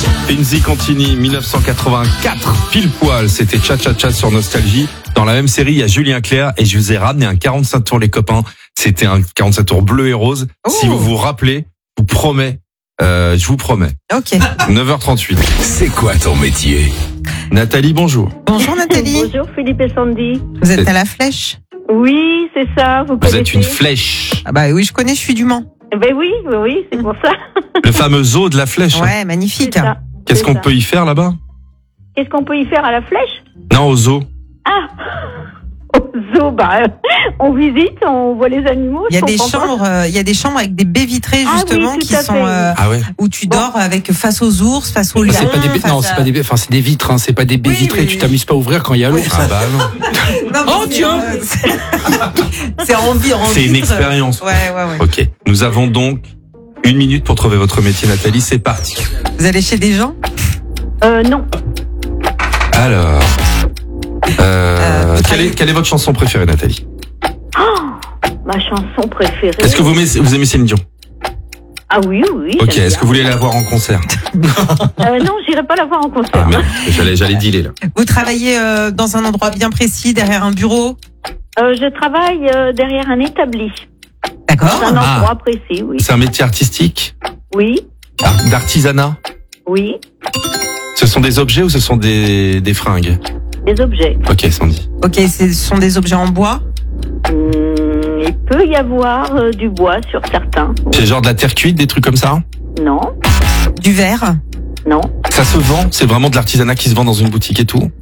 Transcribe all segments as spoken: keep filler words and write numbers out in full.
Enzi Contini, dix-neuf cent quatre-vingt-quatre, pile poil, c'était Cha Cha Cha sur Nostalgie. Dans la même série, il y a Julien Clerc et je vous ai ramené un quarante-cinq tours les copains. C'était un quarante-cinq tours bleu et rose. Oh. Si vous vous rappelez, je vous promets, euh, je vous promets. Ok. neuf heures trente-huit. C'est quoi ton métier? Nathalie, bonjour. Bonjour Nathalie. Bonjour Philippe et Sandy. Vous êtes à la Flèche? Oui, c'est ça. Vous, vous connaissez? êtes une flèche. Ah bah oui, je connais, je suis du Mans. Ben oui, oui, oui, c'est pour ça. Le fameux zoo de la Flèche. Ouais, magnifique. C'est ça, Qu'est-ce c'est qu'on ça. peut y faire là-bas? Qu'est-ce qu'on peut y faire à la Flèche? Non, au zoo. Ah, au zoo, bah, euh, on visite, on voit les animaux. Il y a je des comprends pas. chambres, euh, il y a des chambres avec des baies vitrées Ah justement oui, tout qui à sont fait. euh, Ah ouais. où tu dors avec face aux ours, face aux Bah, lions. c'est pas des baies, face non, à- c'est pas des baies, enfin c'est des vitres, hein, c'est pas des baies Oui, vitrées. oui, Tu oui. t'amuses pas à ouvrir quand il y a l'eau. Ah bah non. Non, mais Oh, c'est, tiens. euh, c'est- C'est en vie, en C'est une vitre. expérience. Ouais, ouais, ouais. Ok. Nous avons donc une minute pour trouver votre métier, Nathalie. C'est parti. Vous allez chez des gens? Euh, non. Alors, euh, Euh, quelle, est, quelle est votre chanson préférée, Nathalie? Ma chanson préférée. Est-ce que vous aimez, vous aimez Céline Dion? Ah oui, oui. Ok. j'aime Est-ce que vous voulez la voir en concert? bien. Euh, non, j'irai pas la voir en concert. Ah merde, j'allais, j'allais dealer là. Vous travaillez euh, dans un endroit bien précis, derrière un bureau? Euh, je travaille euh, derrière un établi. D'accord. Dans un Ah. endroit précis, oui. C'est un métier artistique, Oui, Ar- d'artisanat. oui. Ce sont des objets ou ce sont des, des fringues? Des objets. Ok, Sandy. Ok, ce sont des objets en bois? Hum, il peut y avoir euh, du bois sur certains. C'est genre de la terre cuite, des trucs comme ça? Non, Du verre? non. Ça se vend? C'est vraiment de l'artisanat qui se vend dans une boutique et tout?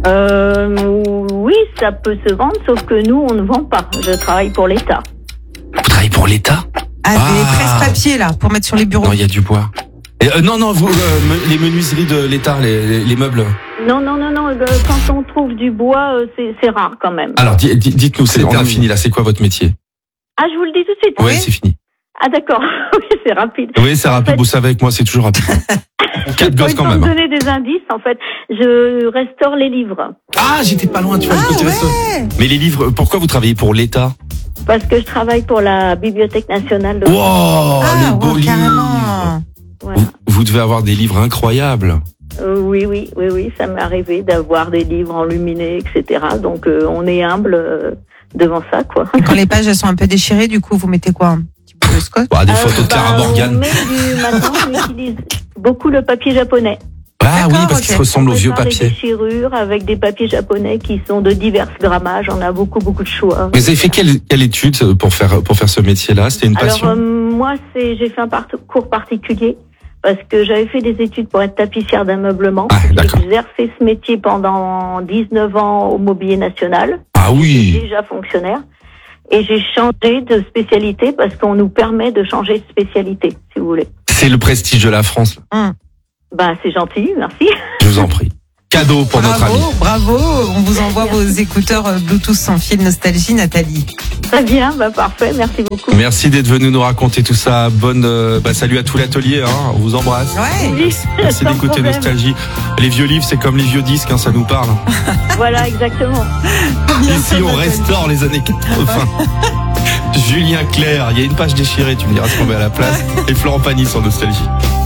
Euh, oui, ça peut se vendre, sauf que nous, on ne vend pas. Je travaille pour l'État. Vous travaillez pour l'État? Ah, des Ah. presse-papiers là, pour mettre sur les bureaux. Non, il y a du bois. Et, euh, non, non, vous, euh, me- les menuiseries de l'État, les, les, les meubles. Non, non, non, non. euh, Quand on trouve du bois, euh, c'est c'est rare quand même. Alors, di- di- dites-nous, c'est, C'est on a terminé. fini là, c'est quoi votre métier? Ah, je vous le dis tout de suite. Oui, c'est fini. Ah, d'accord. Oui, c'est rapide. Oui, c'est rapide, En fait- vous savez avec moi, c'est toujours rapide. Quatre gosses quand Pour même. me donner des indices, en fait, je restaure les livres. Ah, j'étais pas loin, tu vois, Ah du côté resto. ouais. Mais les livres, pourquoi vous travaillez pour l'État? Parce que je travaille pour la Bibliothèque nationale de Wow, Ah, les beaux ouais, livres. carrément. Voilà. Vous, vous devez avoir des livres incroyables. Euh, oui, oui, oui, oui, ça m'est arrivé d'avoir des livres enluminés, et cetera. Donc, euh, on est humble euh, devant ça, quoi. Quand les pages elles sont un peu déchirées, du coup, vous mettez quoi? Un petit peu de scotch? Bah, des Euh, photos de Clara bah, Morgan. on met du- maintenant, on utilise beaucoup le papier japonais. Ah oui, D'accord, parce qu'ils ok. se ressemblent On aux peut vieux faire papiers. des déchirures avec des papiers japonais qui sont de divers grammages. On a beaucoup, beaucoup de choix. Vous avez fait quelle, quelle étude pour faire, pour faire ce métier-là? C'était une Alors, passion? euh, moi, c'est, j'ai fait un parcours particulier parce que j'avais fait des études pour être tapissière d'ameublement. Ah, d'accord. J'ai exercé ce métier pendant dix-neuf ans au Mobilier National. Ah oui. Déjà fonctionnaire. Et j'ai changé de spécialité parce qu'on nous permet de changer de spécialité, si vous voulez. C'est le prestige de la France. Hum. Ben, c'est gentil, merci. Je vous en prie. Cadeau pour notre ami. Bravo, bravo. On vous envoie vos écouteurs euh, Bluetooth sans fil Nostalgie, Nathalie. Très bien, bah, parfait, merci beaucoup. Merci d'être venu nous raconter tout ça. Bonne, euh, bah, salut à tout l'atelier, hein. On vous embrasse. Ouais. Oui, Merci sans d'écouter problème. Nostalgie. Les vieux livres, c'est comme les vieux disques, hein, ça nous parle. Voilà, exactement. Ici, on restaure les années quatre-vingts. Julien Clerc, il y a une page déchirée, tu me diras ce qu'on met à la place. Et Florent Pagny sur Nostalgie.